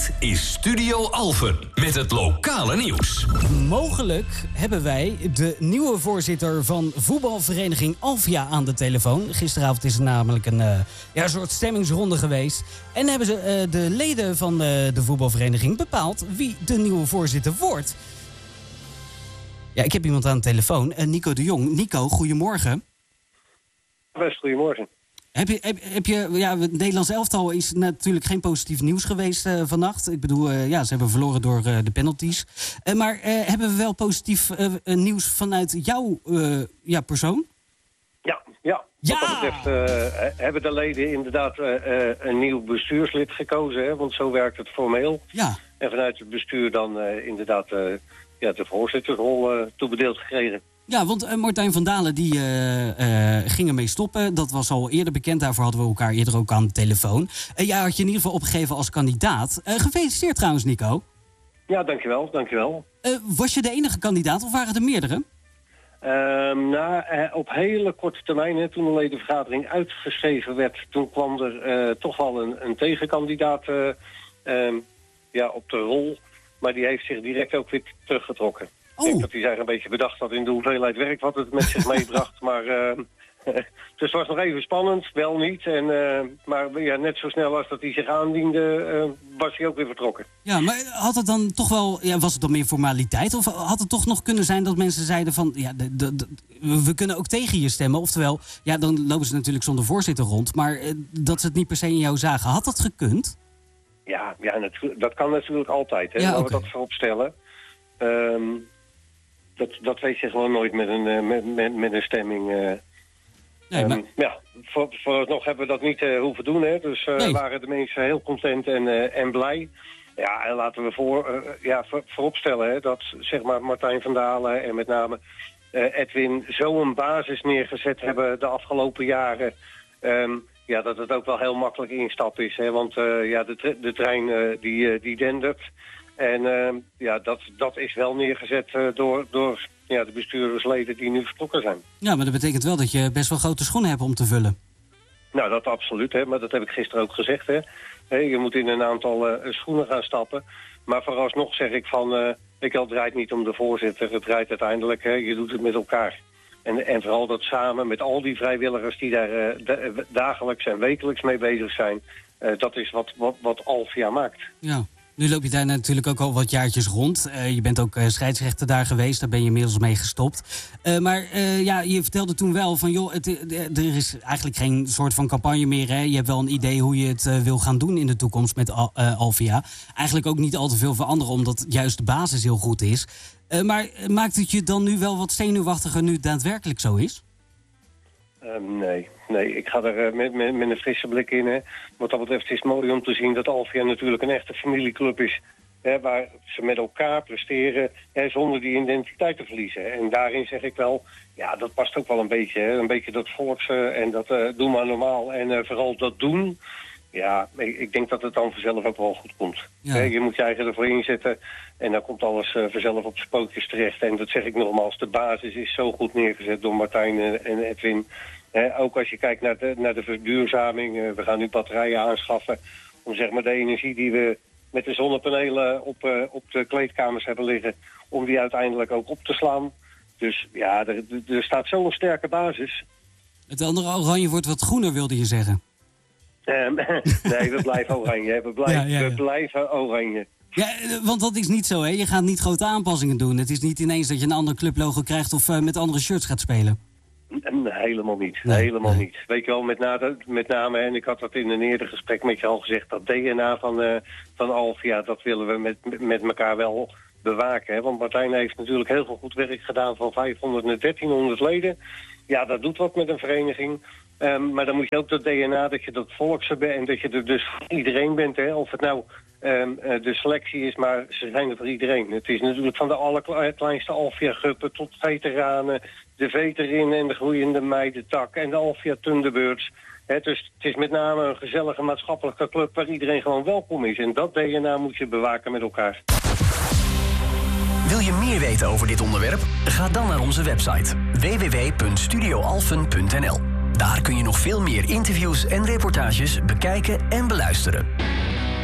Dit is Studio Alphen met het lokale nieuws. Mogelijk hebben wij de nieuwe voorzitter van voetbalvereniging Alphia aan de telefoon. Gisteravond is er namelijk een soort stemmingsronde geweest. En hebben ze de leden van de voetbalvereniging bepaald wie de nieuwe voorzitter wordt. Ja, ik heb iemand aan de telefoon, Nico de Jong. Nico, goedemorgen. Best goedemorgen. Heb je, het Nederlands elftal is natuurlijk geen positief nieuws geweest vannacht. Ik bedoel, ze hebben verloren door de penalties. Maar hebben we wel positief nieuws vanuit jouw persoon? Ja. Wat dat betreft hebben de leden inderdaad een nieuw bestuurslid gekozen. Hè? Want zo werkt het formeel. Ja. En vanuit het bestuur dan inderdaad de voorzittersrol toebedeeld gekregen. Ja, want Martijn van Dalen die ging ermee stoppen. Dat was al eerder bekend. Daarvoor hadden we elkaar eerder ook aan de telefoon. Jij had je in ieder geval opgegeven als kandidaat. Gefeliciteerd trouwens, Nico. Ja, dankjewel. Was je de enige kandidaat of waren er meerdere? Op hele korte termijn, toen de ledenvergadering uitgeschreven werd, toen kwam er toch wel een tegenkandidaat op de rol. Maar die heeft zich direct ook weer teruggetrokken. Ik denk dat hij zich een beetje bedacht had in de hoeveelheid werk wat het met zich meebracht. Maar dus het was nog even spannend, wel niet. Maar net zo snel als dat hij zich aandiende, was hij ook weer vertrokken. Ja, maar had het dan toch wel, was het dan meer formaliteit? Of had het toch nog kunnen zijn dat mensen zeiden van, we kunnen ook tegen je stemmen? Oftewel, dan lopen ze natuurlijk zonder voorzitter rond. Maar dat ze het niet per se in jou zagen, had dat gekund? Ja, dat kan natuurlijk altijd. Hè? Laten we dat voorop stellen. Dat weet je gewoon nooit met een stemming. Vooralsnog hebben we dat niet hoeven doen. Hè? Dus waren de mensen heel content en blij. Ja, en laten we vooropstellen hè, dat zeg maar Martijn van Dalen en met name Edwin zo'n basis neergezet hebben de afgelopen jaren. Dat het ook wel heel makkelijk instappen is. Hè? Want de trein die dendert. En dat is wel neergezet door de bestuurdersleden die nu vertrokken zijn. Ja, maar dat betekent wel dat je best wel grote schoenen hebt om te vullen. Nou, dat absoluut, hè. Maar dat heb ik gisteren ook gezegd, hè. Je moet in een aantal schoenen gaan stappen. Maar vooralsnog zeg ik van, het draait niet om de voorzitter. Het draait uiteindelijk, je doet het met elkaar. En vooral dat samen met al die vrijwilligers die daar dagelijks en wekelijks mee bezig zijn. Dat is wat Alphia maakt. Ja. Nu loop je daar natuurlijk ook al wat jaartjes rond. Je bent ook scheidsrechter daar geweest. Daar ben je inmiddels mee gestopt. Je vertelde toen wel van, er is eigenlijk geen soort van campagne meer. Hè? Je hebt wel een idee hoe je het wil gaan doen in de toekomst met Alphia. Eigenlijk ook niet al te veel veranderen, omdat juist de basis heel goed is. Maar maakt het je dan nu wel wat zenuwachtiger nu het daadwerkelijk zo is? Nee, ik ga er met een frisse blik in. Hè. Wat dat betreft is het mooi om te zien dat Alphia natuurlijk een echte familieclub is. Hè, waar ze met elkaar presteren zonder die identiteit te verliezen. En daarin zeg ik wel, dat past ook wel een beetje. Hè. Een beetje dat volks en dat doen maar normaal. En vooral dat doen. Ja, ik denk dat het dan vanzelf ook wel goed komt. Ja. Je moet je eigen ervoor inzetten en dan komt alles vanzelf op zijn pootjes terecht. En dat zeg ik nogmaals, de basis is zo goed neergezet door Martijn en Edwin. Ook als je kijkt naar de verduurzaming. We gaan nu batterijen aanschaffen om zeg maar de energie die we met de zonnepanelen op de kleedkamers hebben liggen, om die uiteindelijk ook op te slaan. Dus er staat zo'n sterke basis. Het andere oranje wordt wat groener, wilde je zeggen? Nee, we blijven oranje. We blijven oranje. Ja, want dat is niet zo, hè? Je gaat niet grote aanpassingen doen. Het is niet ineens dat je een ander clublogo krijgt of met andere shirts gaat spelen. Nee, helemaal niet. Helemaal niet. Weet je wel, met name, en ik had dat in een eerder gesprek met je al gezegd, dat DNA van Alphia, dat willen we met elkaar wel bewaken. Hè? Want Martijn heeft natuurlijk heel veel goed werk gedaan van 500 naar 1300 leden. Ja, dat doet wat met een vereniging. Maar dan moet je ook dat DNA, dat je dat volkse bent en dat je er dus voor iedereen bent. Hè? Of het nou de selectie is, maar ze zijn er voor iedereen. Het is natuurlijk van de allerkleinste Alphia-gruppen tot veteranen, de veterin en de groeiende meidentak en de Alphia Thunderbirds. Dus het is met name een gezellige maatschappelijke club waar iedereen gewoon welkom is. En dat DNA moet je bewaken met elkaar. Wil je meer weten over dit onderwerp? Ga dan naar onze website www.studioalphen.nl. Daar kun je nog veel meer interviews en reportages bekijken en beluisteren.